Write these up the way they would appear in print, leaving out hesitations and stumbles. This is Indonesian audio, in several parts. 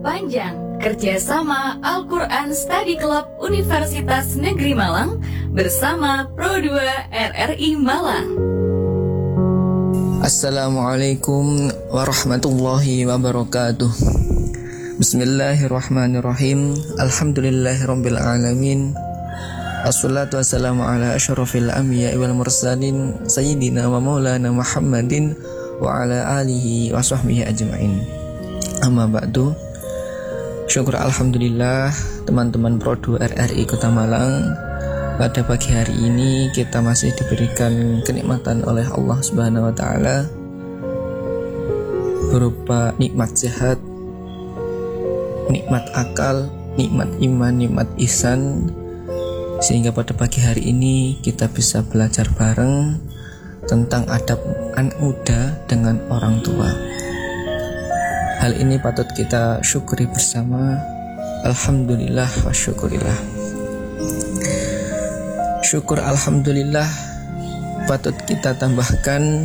Panjang, kerjasama Al-Quran Study Club Universitas Negeri Malang bersama Pro2 RRI Malang. Assalamualaikum warahmatullahi wabarakatuh. Bismillahirrahmanirrahim. Alhamdulillahirabbil alamin. Assalatu wassalamu ala asyrafil anbiya'i wal mursalin sayyidina wa maulana Muhammadin wa ala alihi wa sahbihi ajma'in. Amma ba'du. Syukur alhamdulillah teman-teman Pro2 RRI Kota Malang, pada pagi hari ini kita masih diberikan kenikmatan oleh Allah Subhanahu wa taala berupa nikmat sehat, nikmat akal, nikmat iman, nikmat ihsan, sehingga pada pagi hari ini kita bisa belajar bareng tentang adab anak muda dengan orang tua. Hal ini patut kita syukuri bersama. Alhamdulillah wa syukurillah. Syukur alhamdulillah patut kita tambahkan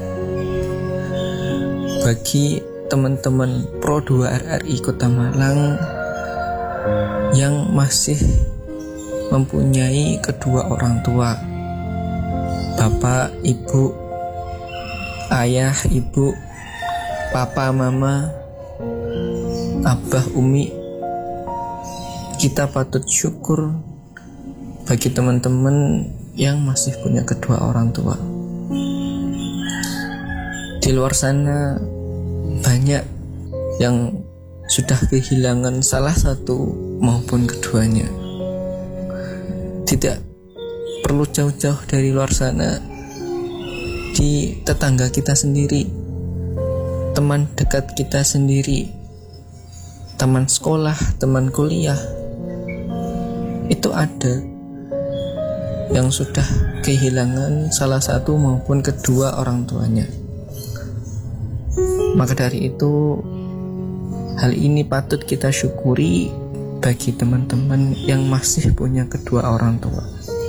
bagi teman-teman Pro2 RRI Kota Malang yang masih mempunyai kedua orang tua, bapak, ibu, ayah, ibu, papa, mama, abah, umi. Kita patut syukur bagi teman-teman yang masih punya kedua orang tua. Di luar sana banyak yang sudah kehilangan salah satu maupun keduanya. Tidak perlu jauh-jauh dari luar sana, di tetangga kita sendiri, teman dekat kita sendiri, teman sekolah, teman kuliah, itu ada yang sudah kehilangan salah satu maupun kedua orang tuanya. Maka dari itu, hal ini patut kita syukuri bagi teman-teman yang masih punya kedua orang tua.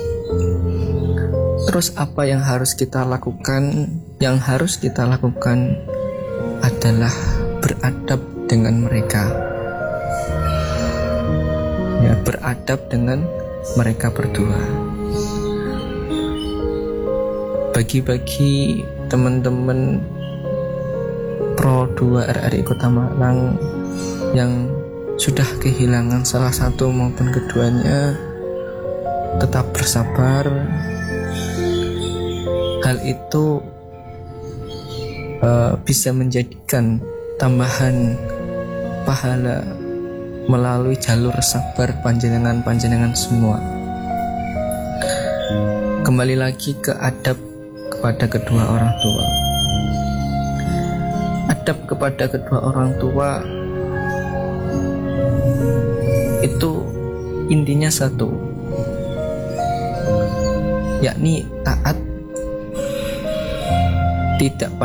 Terus apa yang harus kita lakukan? Yang harus kita lakukan adalah beradab dengan mereka. Ya, beradab dengan mereka berdua. Bagi-bagi teman-teman Pro2 RRI Kota Malang yang sudah kehilangan salah satu maupun keduanya, tetap bersabar. Hal itu bisa menjadikan tambahan pahala melalui jalur sabar panjenengan semua. Kembali lagi ke adab kepada kedua orang tua. Adab kepada kedua orang tua itu intinya satu, yakni taat, tidak